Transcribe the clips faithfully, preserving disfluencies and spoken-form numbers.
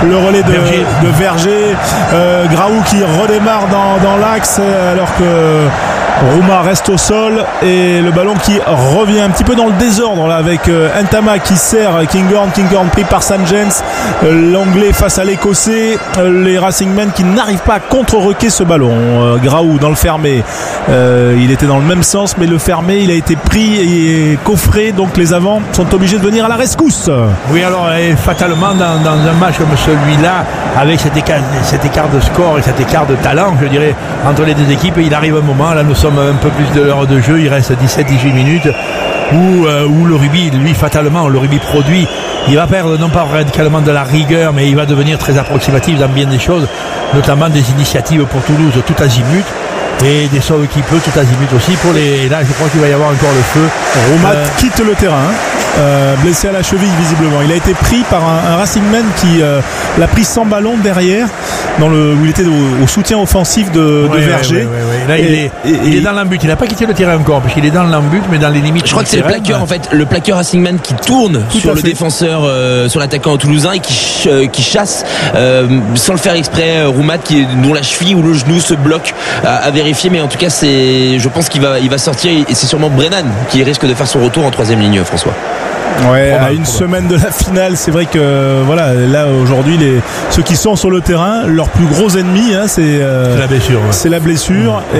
le relais de Verger, de Verger. Euh, Graou qui redémarre dans, dans l'axe alors que Rouma reste au sol et le ballon qui revient un petit peu dans le désordre là avec euh, Ntama qui sert Kinghorn, Kinghorn pris par Sanjens, euh, l'anglais face à l'écossais, euh, les Racingmen qui n'arrivent pas à contre-requer ce ballon. euh, Graou dans le fermé, euh, il était dans le même sens mais le fermé il a été pris et coffré, donc les avants sont obligés de venir à la rescousse. Oui, alors et fatalement dans, dans un match comme celui-là avec cet écart, cet écart de score et cet écart de talent je dirais entre les deux équipes, il arrive un moment, là nous sommes un peu plus de l'heure de jeu, il reste dix-sept à dix-huit minutes où, euh, où le rugby, lui fatalement, le rugby produit, il va perdre non pas radicalement de la rigueur mais il va devenir très approximatif dans bien des choses, notamment des initiatives pour Toulouse tout azimut et des sauves qui peut tout azimut aussi pour les. Là je crois qu'il va y avoir encore le feu. Roumat euh... quitte le terrain, euh, blessé à la cheville visiblement. Il a été pris par un, un Racingman qui euh, l'a pris sans ballon derrière, dans le, où il était au, au soutien offensif de, ouais, de Verger. Ouais, ouais, ouais, ouais. Là et, il, est, et, il est dans l'embut, il n'a pas quitté le terrain encore parce qu'il est dans l'embut mais dans les limites. Je crois que c'est terrain, le plaqueur ouais. en fait, le plaqueur Racingman qui tourne tout sur le fait. défenseur, euh, sur l'attaquant toulousain et qui, ch- euh, qui chasse euh, sans le faire exprès Roumat qui dont la cheville ou le genou se bloque à, à vérifier, mais en tout cas c'est je pense qu'il va, il va sortir et c'est sûrement Brennan qui risque de faire son retour en troisième ligne, François. Ouais, probable, à une probable. semaine de la finale, c'est vrai que voilà, là aujourd'hui, les ceux qui sont sur le terrain, leur plus gros ennemi, hein, c'est, euh, c'est la blessure. Ouais. C'est la blessure mmh.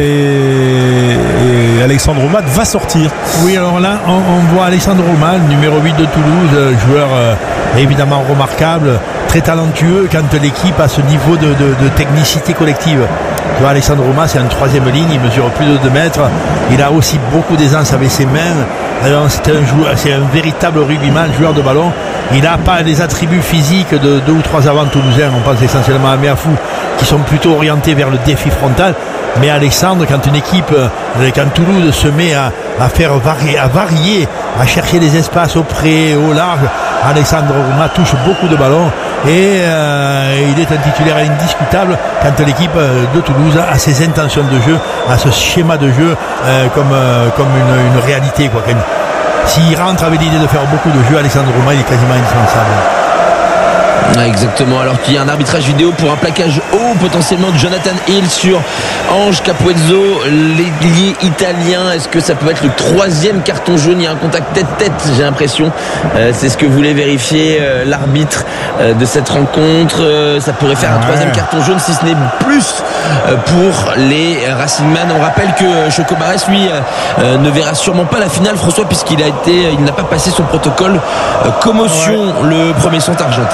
et, et Alexandre Roumat va sortir. Oui, alors là, on, on voit Alexandre Roumat, numéro huit de Toulouse, joueur euh, évidemment remarquable, très talentueux quand l'équipe a ce niveau de, de, de technicité collective. Tu vois, Alexandre Roumat, c'est un troisième ligne, il mesure plus de deux mètres, il a aussi beaucoup d'aisance avec ses mains. Alors, c'est un joueur, c'est un véritable rugbyman, joueur de ballon. Il n'a pas les attributs physiques de deux ou trois avants toulousains. On pense essentiellement à Meafou, qui sont plutôt orientés vers le défi frontal. Mais Alexandre, quand une équipe, quand Toulouse se met à, à faire varier, à varier, à chercher des espaces au près, au large, Alexandre Roumat touche beaucoup de ballons et euh, il est un titulaire indiscutable quand l'équipe de Toulouse a ses intentions de jeu, a ce schéma de jeu euh, comme, euh, comme une, une réalité, quoi. S'il rentre avec l'idée de faire beaucoup de jeux, Alexandre Roumat il est quasiment indispensable. Ah, exactement, alors qu'il y a un arbitrage vidéo pour un plaquage haut potentiellement de Jonathan Hill sur Ange Capuezzo, l'ailier italien. Est-ce que ça peut être le troisième carton jaune? Il y a un contact tête-tête, j'ai l'impression. Euh, c'est ce que voulait vérifier euh, l'arbitre euh, de cette rencontre. Euh, ça pourrait faire un ouais. troisième carton jaune, si ce n'est plus euh, pour les Racingman. On rappelle que Choco Barès, lui, euh, ne verra sûrement pas la finale, François, puisqu'il a été, il n'a pas passé son protocole euh, commotion, ouais. le premier centre argentin.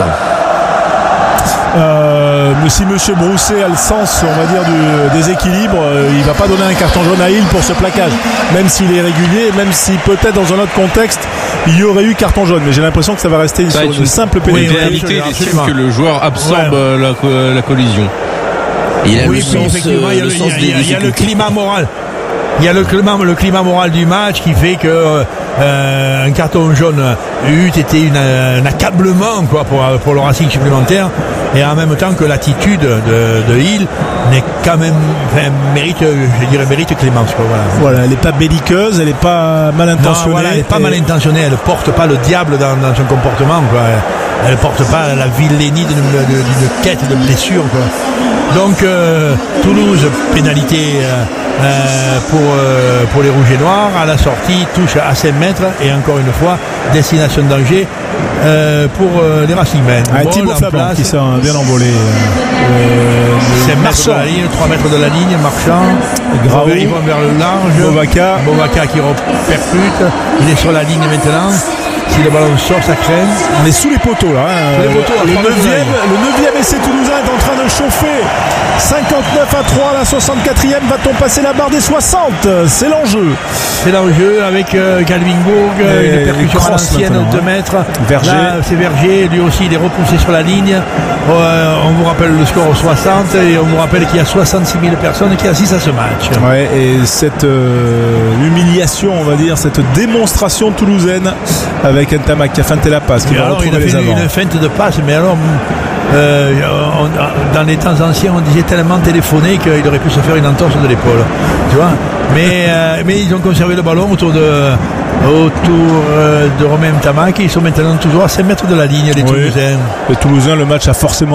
Euh, si Monsieur Brousset a le sens, on va dire, du déséquilibre, euh, il va pas donner un carton jaune à Hill pour ce plaquage, même s'il est régulier, même si peut-être dans un autre contexte il y aurait eu carton jaune, mais j'ai l'impression que ça va rester ça sur une, une simple pénalité. Oui, il estime que le joueur absorbe ouais. la, la collision. Il a oui, le sens, effectivement, il y a le, il y a, il y a, il y a le climat moral. Il y a le climat, le climat moral du match qui fait que euh, un carton jaune eût été une, un accablement quoi, pour, pour le Racing supplémentaire, et en même temps que l'attitude de, de Hill n'est quand même enfin, mérite, je dirais mérite clémence. Quoi, voilà. voilà, elle n'est pas belliqueuse, elle n'est pas mal intentionnée. Non, voilà, elle n'est pas et... mal intentionnée, elle ne porte pas le diable dans, dans son comportement. Quoi. Elle ne porte pas la vilainie d'une, d'une quête de blessure. Quoi. Donc euh, Toulouse, pénalité euh, euh, pour, euh, pour les Rouges et Noirs, à la sortie, touche à cinq mètres et encore une fois, destination danger euh, pour euh, les Racingmen. Ah, Thibaut Flamand qui s'est bien envolé. Euh, c'est Marchand, trois mètres de la ligne, Marchand, Graou, ils vont vers le large, Bovaka, Bovaka qui repercute, il est sur la ligne maintenant. Si le ballon sort, ça craint. On est sous les poteaux là. Hein. Les poteaux, le neuvième essai toulousain est en train de chauffer. cinquante-neuf à trois, la soixante-quatrième. Va-t-on passer la barre des soixante? C'est l'enjeu. C'est l'enjeu avec euh, Galvingbourg, une percussion à l'ancienne de deux mètres. Verger. Là, c'est Verger. Lui aussi, il est repoussé sur la ligne. Euh, on vous rappelle le score au soixante et on vous rappelle qu'il y a soixante-six mille personnes qui assistent à ce match. Ouais, et cette euh, humiliation, on va dire, cette démonstration toulousaine avec Ntama qui a feinté la passe, qui va alors, retrouver il a les fait avants. Une feinte de passe, mais alors euh, on, dans les temps anciens on disait tellement téléphoné qu'il aurait pu se faire une entorse de l'épaule, tu vois. Mais, euh, mais ils ont conservé le ballon autour de autour euh, de Romain Ntama, qui sont maintenant toujours à cinq mètres de la ligne, les oui. Toulousains. Les Toulousains, le match a forcément